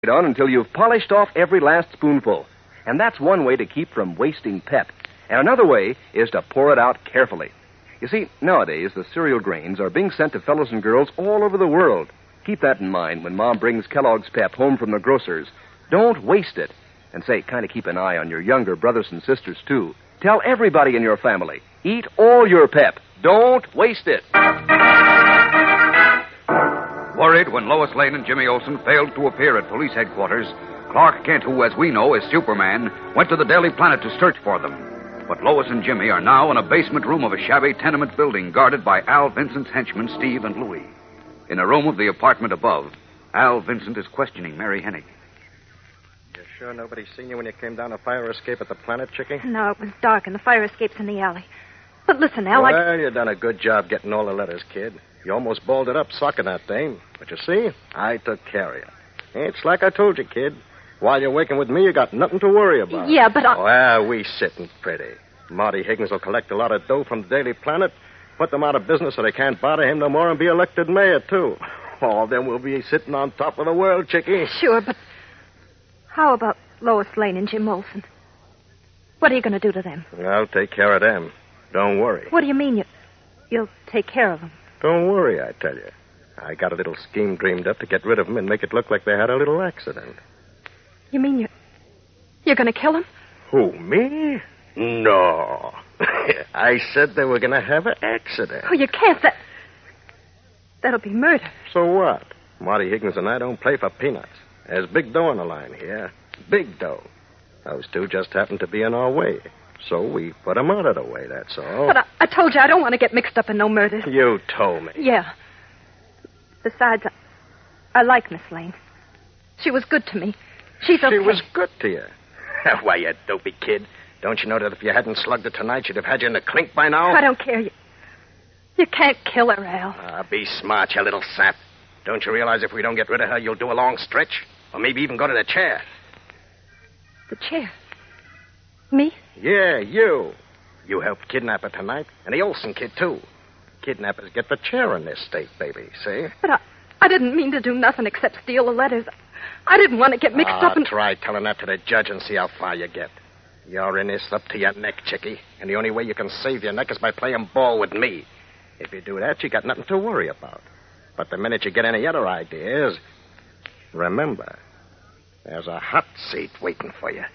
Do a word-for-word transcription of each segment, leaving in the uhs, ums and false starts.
on until you've polished off every last spoonful. And that's one way to keep from wasting pep. And another way is to pour it out carefully. You see, nowadays the cereal grains are being sent to fellows and girls all over the world. Keep that in mind when Mom brings Kellogg's Pep home from the grocer's. Don't waste it. And say, kind of keep an eye on your younger brothers and sisters, too. Tell everybody in your family, eat all your Pep. Don't waste it. Worried when Lois Lane and Jimmy Olsen failed to appear at police headquarters, Clark Kent, who, as we know, is Superman, went to the Daily Planet to search for them. But Lois and Jimmy are now in a basement room of a shabby tenement building guarded by Al Vincent's henchmen, Steve and Louie. In a room of the apartment above, Al Vincent is questioning Mary Hennig. You sure nobody seen you when you came down a fire escape at the Planet, Chickie? No, it was dark and the fire escape's in the alley. But listen, Al, well, I... Well, you done a good job getting all the letters, kid. You almost balled it up socking that dame. But you see, I took care of you. It's like I told you, kid. While you're working with me, you got nothing to worry about. Yeah, but I... Well, we sitting pretty. Marty Higgins will collect a lot of dough from the Daily Planet, put them out of business so they can't bother him no more, and be elected mayor, too. Oh, then we'll be sitting on top of the world, Chickie. Sure, but how about Lois Lane and Jim Olsen? What are you going to do to them? I'll take care of them. Don't worry. What do you mean you, you'll take care of them? Don't worry, I tell you. I got a little scheme dreamed up to get rid of them and make it look like they had a little accident. You mean you, you're going to kill them? Who, me? No. I said they were going to have an accident. Oh, you can't. That, that'll be murder. So what? Marty Higgins and I don't play for peanuts. There's big dough on the line here. Big dough. Those two just happen to be in our way. So we put them out of the way, that's all. But I, I told you I don't want to get mixed up in no murder. You told me. Yeah. Besides, I, I like Miss Lane. She was good to me. She's okay. She was good to you. Why, you dopey kid. Don't you know that if you hadn't slugged her tonight, she'd have had you in the clink by now? I don't care. You, you can't kill her, Al. Ah, be smart, you little sap. Don't you realize if we don't get rid of her, you'll do a long stretch? Or maybe even go to the chair. The chair? Me? Yeah, you. You helped kidnap her tonight, and the Olsen kid, too. Kidnappers get the chair in this state, baby, see? But I, I didn't mean to do nothing except steal the letters. I didn't want to get mixed ah, up in... try telling that to the judge and see how far you get. You're in this up to your neck, Chickie, and the only way you can save your neck is by playing ball with me. If you do that, you got nothing to worry about. But the minute you get any other ideas, remember, there's a hot seat waiting for you.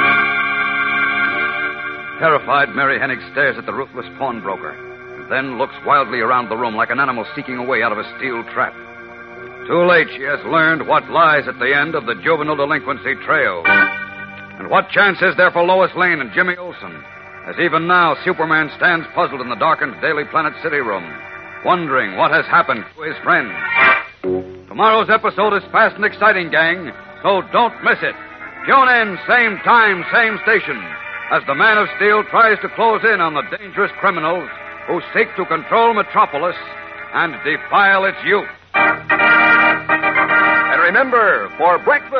Terrified, Mary Hennig stares at the ruthless pawnbroker, and then looks wildly around the room like an animal seeking a way out of a steel trap. Too late, she has learned what lies at the end of the juvenile delinquency trail. And what chance is there for Lois Lane and Jimmy Olsen, as even now Superman stands puzzled in the darkened Daily Planet City room, wondering what has happened to his friends. Tomorrow's episode is fast and exciting, gang, so don't miss it. Tune in, same time, same station, as the Man of Steel tries to close in on the dangerous criminals who seek to control Metropolis and defile its youth. And remember, for breakfast...